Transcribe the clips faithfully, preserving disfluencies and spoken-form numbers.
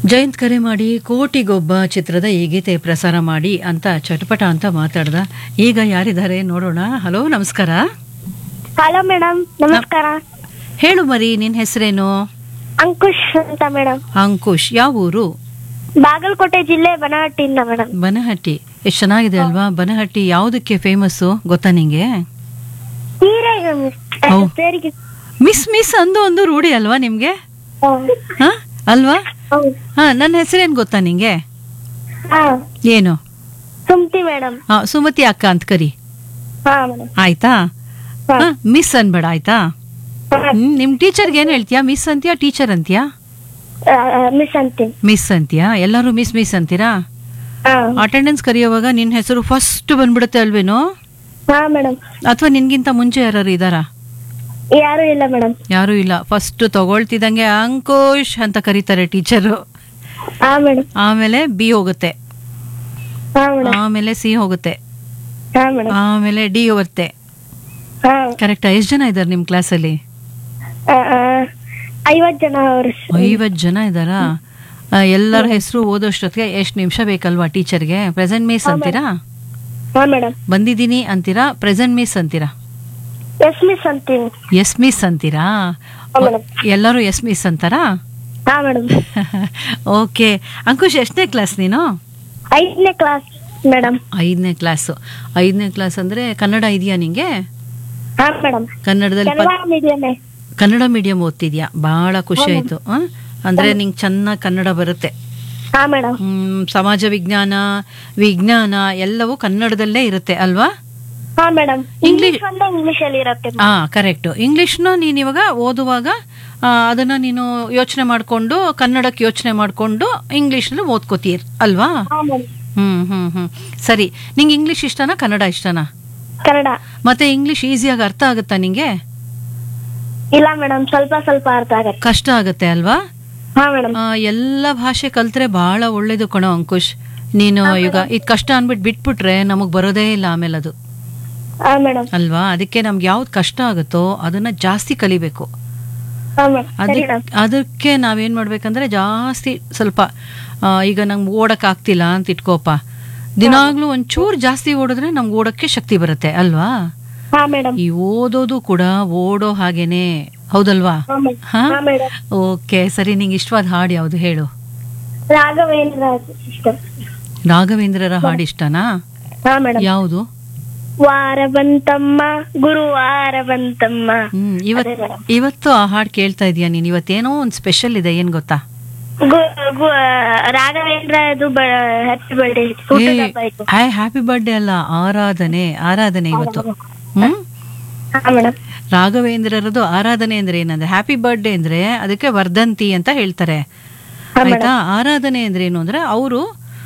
ಜಯಂತ್ ಕರೆ ಮಾಡಿ ಕೋಟಿಗೊಬ್ಬ ಚಿತ್ರದ ಈ ಗೀತೆ ಪ್ರಸಾರ ಮಾಡಿ ಅಂತ ಚಟಪಟ ಅಂತ ಮಾತಾಡ್ದ. ಈಗ ಯಾರಿದ್ದಾರೆ ನೋಡೋಣ. ಹಲೋ, ನಮಸ್ಕಾರ. ಹಲೋ ಮೇಡಮ್, ನಮಸ್ಕಾರ. ಹೇಳು ಮರಿ, ನಿನ್ ಹೆಸರೇನು? ಅಂಕುಶ್ ಅಂತ ಮೇಡಮ್. ಅಂಕುಶ್, ಯಾವ ಊರು? ಬಾಗಲಕೋಟೆ ಜಿಲ್ಲೆ ಬನಹಟ್ಟಿಯಿಂದ ಮೇಡಮ್. ಬನಹಟ್ಟಿ ಎಷ್ಟು ಚೆನ್ನಾಗಿದೆ ಅಲ್ವಾ? ಬನಹಟ್ಟಿ ಯಾವುದಕ್ಕೆ ಫೇಮಸ್ಸು ಗೊತ್ತಾ ನಿಂಗೆ? ನೀರೇ ಹೌ. ಸೇರಿಗೆ. ಮಿಸ್ ಮಿಸ್ ಅಂದು ಒಂದು ರೂಢಿ ಅಲ್ವಾ ನಿಮ್ಗೆ? ಹೌದು. ಹ ಅಲ್ವಾ? ಹೌದು. ಹಾ, ನನ್ನ ಹೆಸರೇನು ಗೊತ್ತಾ ನಿಂಗೆ? ಹಾ, ಏನು? ಸುಮ್ತಿ ಮೇಡಮ್. ಹಾ, ಸುಮತಿ ಅಕ್ಕ ಅಂತ ಕರಿ. ಹಾ ಮೇಡಮ್. ಆಯ್ತಾ? ಹಾ. ಹ, ಮಿಸ್ ಅನ್ಬೇಡ ಆಯ್ತಾ? ಹ್ಮ್, ನಿಮ್ ಟೀಚರ್ಗೆ ಏನ್ ಹೇಳ್ತೀಯಾ? Miss ಅಂತೀಯಾ teacher ಅಂತೀಯಾ? ಮಿಸ್ ಅಂತೀನಿ. ಮಿಸ್ ಅಂತೀಯಾ? ಎಲ್ಲರೂ ಮಿಸ್ ಮಿಸ್ ಅಂತೀರಾ? ಹಾ. ಅಟೆಂಡೆನ್ಸ್ ಕರೆಯುವಾಗ ನಿನ್ ಹೆಸರು ಫಸ್ಟ್ ಬಂದ್ಬಿಡುತ್ತೆ ಅಲ್ವೇನೋ? ಹಾ ಮೇಡಮ್. ಅಥವಾ ನಿನ್ಗಿಂತ ಮುಂಚೆ ಯಾರು ಇದಾರಾ? ಯಾರು ಇಲ್ಲ ಮೇಡಮ್. ಯಾರು ಇಲ್ಲ. ಫಸ್ಟ್ ತಗೊಳ್ತಿದಂಗೆ ಅಂಕುಶ್ ಅಂತ ಕರೀತಾರೆ ಟೀಚರು. ಹಾ ಮೇಡಮ್. ಆಮೇಲೆ ಬಿ ಹೋಗುತ್ತೆ, ಹಾ ಮೇಡಮ್. ಆಮೇಲೆ ಸಿ ಹೋಗುತ್ತೆ, ಹಾ ಮೇಡಮ್. ಆಮೇಲೆ ಡಿ ಹೋಗುತ್ತೆ. ಹಾ. ಕರೆಕ್ಟಾ? ಎಷ್ಟು ಜನ ಇದ್ದಾರೆ ನಿಮ್ ಕ್ಲಾಸಲ್ಲಿ? ಐವತ್ ಜನ ಅವ್ರು. ಐವತ್ ಜನ ಇದ್ದಾರಾ? ಎಲ್ಲರ ಹೆಸರು ಓದೋಷ್ಟೊತ್ತಿಗೆ ಎಷ್ಟು ನಿಮಿಷ ಬೇಕಲ್ವಾ ಟೀಚರ್ಗೆ? ಪ್ರೆಸೆಂಟ್ ಮಿಸ್ ಅಂತೀರಾ? ಹಾ ಮೇಡಮ್. ಬಂದಿದ್ದೀನಿ ಅಂತೀರಾ? ಪ್ರೆಸೆಂಟ್ ಮಿಸ್ ಅಂತೀರಾ? ಎಸ್ ಮಿಸ್ ಅಂತೀನಿ. ಎಸ್ ಮಿಸ್ ಅಂತೀರಾ? ಹಾ ಮೇಡಮ್. ಎಲ್ಲರೂ ಎಸ್ ಮಿಸ್ ಅಂತಾರಾ? ಹಾ ಮೇಡಮ್. ಓಕೆ. ಅಂಕುಶ್, ಎಷ್ಟನೇ ಕ್ಲಾಸ್ ನೀನು? ಐದನೇ ಕ್ಲಾಸ್ ಮೇಡಮ್. ಐದನೇ ಕ್ಲಾಸು. ಐದನೇ ಕ್ಲಾಸ್ ಅಂದ್ರೆ ಕನ್ನಡ ಇದೆಯಾ ನಿಂಗೆ? ಹಾ ಮೇಡಮ್. ಕನ್ನಡದಲ್ಲಿ ಕನ್ನಡ ಮೀಡಿಯಮೇ. ಕನ್ನಡ ಮೀಡಿಯಂ ಓದ್ತಿದ್ಯಾ? ಬಹಳ ಖುಷಿ ಆಯ್ತು. ಹ? ಅಂದ್ರೆ ನಿಂಗೆ ಚೆನ್ನಾಗಿ ಕನ್ನಡ ಬರುತ್ತೆ. ಹಾ ಮೇಡಮ್. ಹ್ಮ್, ಸಮಾಜ ವಿಜ್ಞಾನ, ವಿಜ್ಞಾನ ಎಲ್ಲವೂ ಕನ್ನಡದಲ್ಲೇ ಇರುತ್ತೆ ಅಲ್ವಾ? ಹಾ ಮೇಡಮ್. ಇಂಗ್ಲಿಷ್ ಇಂಗ್ಲಿಷ್ ಒಂದೇ ಇಂಗ್ಲಿಷ್ ಅಲ್ಲಿ ಇರುತ್ತೆ. ಹಾ, ಕರೆಕ್ಟ್. ಇಂಗ್ಲಿಷ್ನ ನೀನ್ ಇವಾಗ ಓದುವಾಗ ಆ, ಅದನ್ನ ನೀನು ಯೋಚನೆ ಮಾಡ್ಕೊಂಡು ಕನ್ನಡಕ್ಕೆ ಯೋಚನೆ ಮಾಡ್ಕೊಂಡು ಇಂಗ್ಲಿಷ್ನಲ್ಲಿ ಓದ್ಕೋತೀರ್ ಅಲ್ವಾ? ಹಾ ಮೇಡಮ್. ಹ್ಮ್ ಹ್ಮ್ ಹ್ಮ್ ಸರಿ. ನಿಂಗೆ ಇಂಗ್ಲಿಷ್ ಇಷ್ಟನಾ ಕನ್ನಡ ಇಷ್ಟನಾ? ಕನ್ನಡ. ಮತ್ತೆ ಇಂಗ್ಲಿಷ್ ಈಸಿಯಾಗಿ ಅರ್ಥ ಆಗುತ್ತಾ ನಿಂಗೆ? ಇಲ್ಲ ಮೇಡಮ್, ಸ್ವಲ್ಪ ಸ್ವಲ್ಪ ಅರ್ಥ ಆಗತ್ತೆ. ಕಷ್ಟ ಆಗುತ್ತೆ ಅಲ್ವಾ? ಹಾ ಮೇಡಮ್. ಆ, ಎಲ್ಲ ಭಾಷೆ ಕಲ್ತ್ರೆ ಬಹಳ ಒಳ್ಳೇದು ಕಣೋ ಅಂಕುಶ್. ನೀನು ಈಗ ಇದ್ ಕಷ್ಟ ಅನ್ಬಿಟ್ಟು ಬಿಟ್ಬಿಟ್ರೆ ನಮಗ್ ಬರೋದೇ ಇಲ್ಲ ಆಮೇಲೆ ಅದು ಹಾ ಮೇಡಮ್. ಅಲ್ವಾ? ಅದಕ್ಕೆ ನಮ್ಗೆ ಯಾವ್ದು ಕಷ್ಟ ಆಗುತ್ತೋ ಅದನ್ನ ಜಾಸ್ತಿ ಕಲಿಬೇಕು. ಹಾ ಮೇಡಮ್. ಸರಿ ಅದಕ್ಕೆ ಮೇಡಮ್. ಅದಕ್ಕೆ ನಾವೇನ್ ಮಾಡ್ಬೇಕಂದ್ರೆ ಜಾಸ್ತಿ ಸ್ವಲ್ಪ ಆ, ಈಗ ನಂಗೆ ಓಡಕ್ ಆಗ್ತಿಲ್ಲ ಅಂತ ಇಟ್ಕೋಪ, ದಿನಾಗ್ಲೂ ಒಂಚೂರು ಜಾಸ್ತಿ ಓಡಿದ್ರೆ ನಮ್ಗೆ ಓಡಕ್ಕೆ ಶಕ್ತಿ ಬರುತ್ತೆ ಅಲ್ವಾ? ಹಾ ಮೇಡಮ್. ಈ ಓದೋದು ಕೂಡ ಓಡೋ ಹಾಗೇನೆ, ಹೌದಲ್ವಾ? ಹಾ ಮೇಡಮ್. ಹಾ, ಹಾ ಮೇಡಮ್. ಓಕೆ. ಸರಿ, ನಿಂಗೆ ಇಷ್ಟವಾದ ಹಾಡು ಯಾವ್ದು ಹೇಳು? ರಾಘವೇಂದ್ರ ಸಿಸ್ಟರ್. ರಾಘವೇಂದ್ರರ ಹಾಡು ಇಷ್ಟನಾ? ಹಾ ಮೇಡಮ್. ಯಾವುದು? ವಾರ ಬಂತಮ್ಮ ಗುರುವಾರ ಬಂತಮ್ಮ. ಹ್ಮ್ ಇವತ್ ಅದೇ ಮೇಡಮ್. ಇವತ್ತು ಆ ಹಾಡು ಕೇಳ್ತಾ ಇದೀಯ ನೀನ್? ಇವತ್ತೇನೋ ಒಂದ್ ಸ್ಪೆಷಲ್ ಇದೆ, ಏನ್ ಗೊತ್ತಾ? ಗು- ಗು- ರಾಘವೇಂದ್ರ ಅದು ಹ್ಯಾಪಿ ಬರ್ಡೇ ಆಯ್ತು. ಹಾಯ್, ಹ್ಯಾಪಿ ಬರ್ಡೇ ಅಲ್ಲ, ಆರಾಧನೆ. ಆರಾಧನೆ ಇವತ್ತು. ಹ್ಮ್ ಹಾ ಮೇಡಮ್. ರಾಘವೇಂದ್ರರದು ಆರಾಧನೆ ಅಂದ್ರೆ ಏನಂದ್ರೆ ಹ್ಯಾಪಿ ಬರ್ಡೇ ಅಂದ್ರೆ ಅದಕ್ಕೆ ವರ್ಧಂತಿ ಅಂತ ಹೇಳ್ತಾರೆ. ಹಾ ಆಯ್ತಾ? ಮೇಡಮ್. ಆರಾಧನೆ ಅಂದ್ರೆ ಏನು ಅಂದ್ರೆ ಅವರು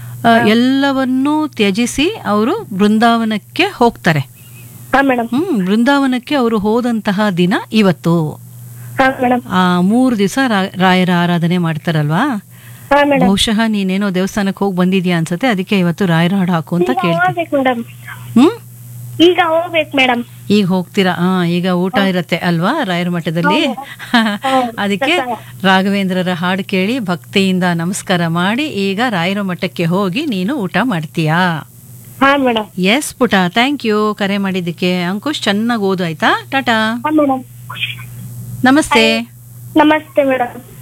ಎಲ್ಲವನ್ನೂ ತ್ಯಜಿಸಿ ಅವರು ಬೃಂದಾವನಕ್ಕೆ ಹೋಗ್ತಾರೆ. ಹಾ ಮೇಡಮ್. ಹ್ಮ್ ಬೃಂದಾವನಕ್ಕೆ ಅವರು ಹೋದಂತಹ ದಿನ ಇವತ್ತು. ಹಾ ಮೇಡಮ್. ಆ ಮೂರು ದಿವಸ ರಾಯರ ಆರಾಧನೆ ಮಾಡ್ತಾರಲ್ವಾ? ಹಾ ಮೇಡಮ್. ಬಹುಶಃ ನೀನೇನೋ ದೇವಸ್ಥಾನಕ್ಕೆ ಹೋಗಿ ಬಂದಿದ್ಯಾ ಅನ್ಸತ್ತೆ, ಅದಕ್ಕೆ ಇವತ್ತು ರಾಯರ ಹಾಡು ಹಾಕು ಅಂತ ಈಗ ಕೇಳ್ತೀನಿ. ಹೋಗ್ಬೇಕು ಮೇಡಮ್. ಹ್ಮ್ ಈಗ ಹೋಗ್ಬೇಕು ಮೇಡಮ್. ಈಗ ಹೋಗ್ತೀರಾ? ಹಾ, ಈಗ ಊಟ ಇರತ್ತೆ ಅಲ್ವಾ ರಾಯರ ಮಠದಲ್ಲಿ? ಅದಕ್ಕೆ ರಾಘವೇಂದ್ರರ ಹಾಡು ಕೇಳಿ ಭಕ್ತಿಯಿಂದ ನಮಸ್ಕಾರ ಮಾಡಿ ಈಗ ರಾಯರ ಮಠಕ್ಕೆ ಹೋಗಿ ನೀನು ಊಟ ಮಾಡ್ತೀಯಾ? ಹಾ ಮೇಡಮ್. ಎಸ್ ಪುಟ, ಥ್ಯಾಂಕ್ ಯು ಕರೆ ಮಾಡಿದ್ದಕ್ಕೆ. ಅಂಕುಶ್, ಚೆನ್ನಾಗಿ ಓದು ಆಯ್ತಾ? ಟಾಟಾ, ಹಾ ಮೇಡಮ್. ನಮಸ್ತೆ. ನಮಸ್ತೆ ಮೇಡಮ್.